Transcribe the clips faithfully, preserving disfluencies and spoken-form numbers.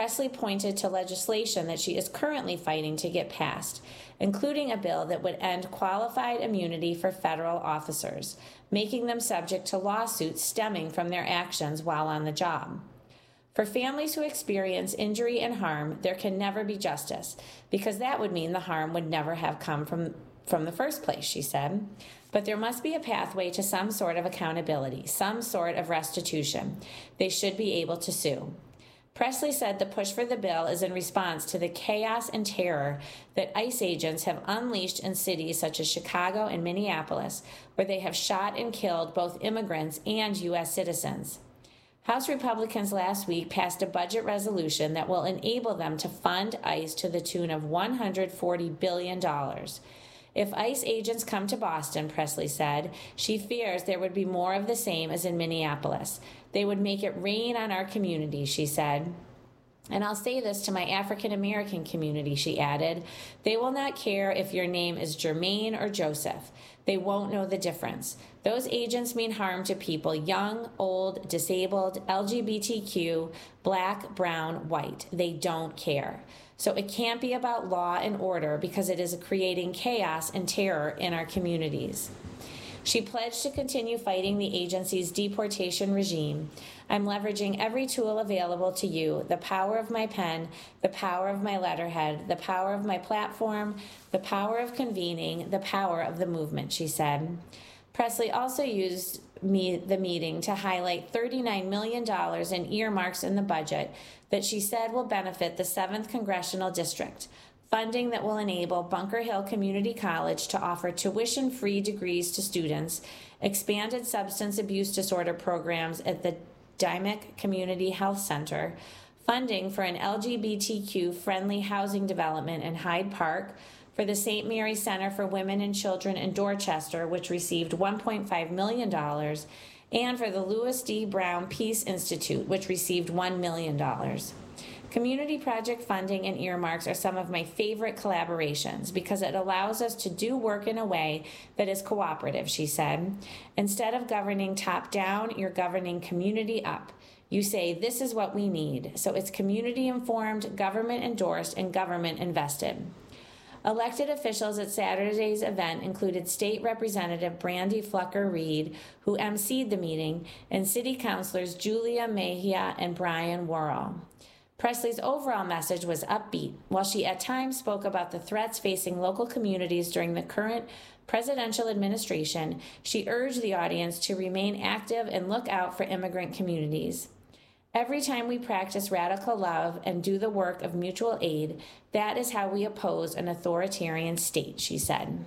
Presley pointed to legislation that she is currently fighting to get passed, including a bill that would end qualified immunity for federal officers, making them subject to lawsuits stemming from their actions while on the job. For families who experience injury and harm, there can never be justice, because that would mean the harm would never have come from, from the first place, she said. But there must be a pathway to some sort of accountability, some sort of restitution. They should be able to sue. Presley said the push for the bill is in response to the chaos and terror that ICE agents have unleashed in cities such as Chicago and Minneapolis, where they have shot and killed both immigrants and U S citizens. House Republicans last week passed a budget resolution that will enable them to fund ICE to the tune of one hundred forty billion dollars. If ICE agents come to Boston, Presley said, she fears there would be more of the same as in Minneapolis. They would make it rain on our community, she said. And I'll say this to my African American community, she added. They will not care if your name is Jermaine or Joseph. They won't know the difference. Those agents mean harm to people young, old, disabled, L G B T Q, black, brown, white. They don't care. So it can't be about law and order because it is creating chaos and terror in our communities. She pledged to continue fighting the agency's deportation regime. I'm leveraging every tool available to you, the power of my pen, the power of my letterhead, the power of my platform, the power of convening, the power of the movement, she said. Presley also used me, the meeting to highlight thirty-nine million dollars in earmarks in the budget that she said will benefit the seventh Congressional District, funding that will enable Bunker Hill Community College to offer tuition-free degrees to students, expanded substance abuse disorder programs at the Dymock Community Health Center, funding for an L G B T Q-friendly housing development in Hyde Park, for the Saint Mary Center for Women and Children in Dorchester, which received one point five million dollars, and for the Louis D. Brown Peace Institute, which received one million dollars. Community project funding and earmarks are some of my favorite collaborations because it allows us to do work in a way that is cooperative, she said. Instead of governing top-down, you're governing community up. You say, this is what we need. So it's community-informed, government-endorsed, and government-invested. Elected officials at Saturday's event included State Representative Brandy Flucker-Reed, who emceed the meeting, and City Councilors Julia Mejia and Brian Worrell. Presley's overall message was upbeat, while she at times spoke about the threats facing local communities during the current presidential administration. She urged the audience to remain active and look out for immigrant communities. Every time we practice radical love and do the work of mutual aid, that is how we oppose an authoritarian state, she said.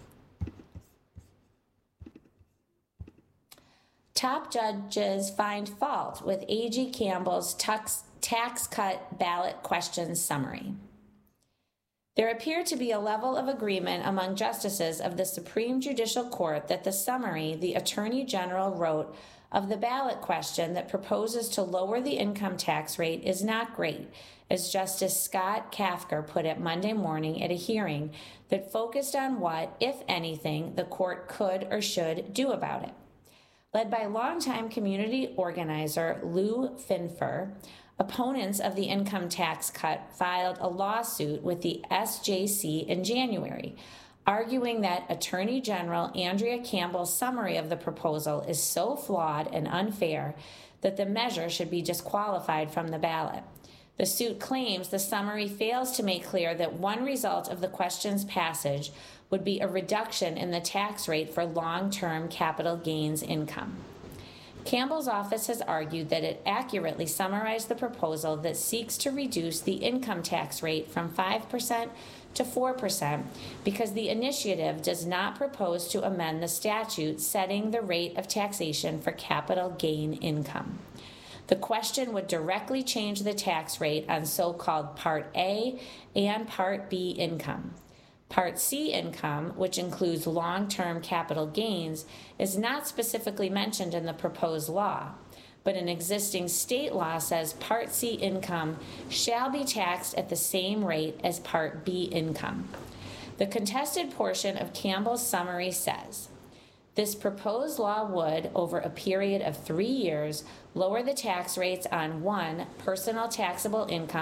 Top judges find fault with A G Campbell's tax, tax cut ballot questions summary. There appeared to be a level of agreement among justices of the Supreme Judicial Court that the summary the Attorney General wrote of the ballot question that proposes to lower the income tax rate is not great, as Justice Scott Kafker put it Monday morning at a hearing that focused on what, if anything, the court could or should do about it. Led by longtime community organizer Lou Finfer, opponents of the income tax cut filed a lawsuit with the S J C in January, arguing that Attorney General Andrea Campbell's summary of the proposal is so flawed and unfair that the measure should be disqualified from the ballot. The suit claims the summary fails to make clear that one result of the question's passage would be a reduction in the tax rate for long-term capital gains income. Campbell's office has argued that it accurately summarized the proposal that seeks to reduce the income tax rate from five percent to four percent because the initiative does not propose to amend the statute setting the rate of taxation for capital gain income. The question would directly change the tax rate on so-called Part A and Part B income. Part C income, which includes long-term capital gains, is not specifically mentioned in the proposed law, but an existing state law says Part C income shall be taxed at the same rate as Part B income. The contested portion of Campbell's summary says, this proposed law would, over a period of three years, lower the tax rates on one, personal taxable income